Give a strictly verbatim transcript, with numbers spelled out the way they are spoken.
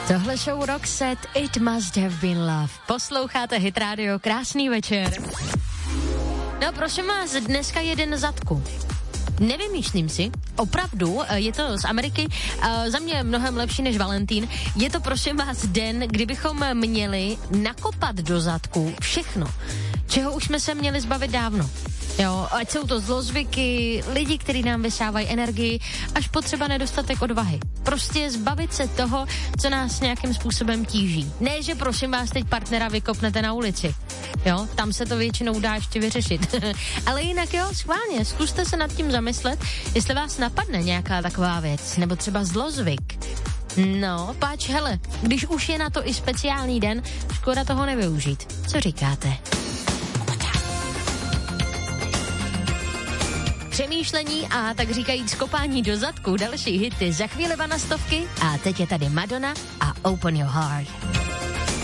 Tohle show Roxette, It Must Have Been Love. Posloucháte Hit Radio, krásný večer. No prosím vás, dneska jeden zadku. Nevymýšlím si, opravdu, je to z Ameriky, za mě mnohem lepší než Valentín. Je to prosím vás den, kdybychom měli nakopat do zadku všechno, čeho už jsme se měli zbavit dávno. Jo, ať jsou to zlozvyky, lidi, kteří nám vysávají energii, až potřeba nedostatek odvahy. Prostě zbavit se toho, co nás nějakým způsobem tíží. Ne, že prosím vás teď partnera vykopnete na ulici. Jo, tam se to většinou dá ještě vyřešit. Ale jinak jo, schválně, zkuste se nad tím zamyslet, jestli vás napadne nějaká taková věc, nebo třeba zlozvyk. No, páč, hele, když už je na to i speciální den, škoda toho nevyužít. Co říkáte? Přemýšlení a tak říkajíc kopání do zadku, další hity za chvíli na stovky a teď je tady Madonna a Open Your Heart.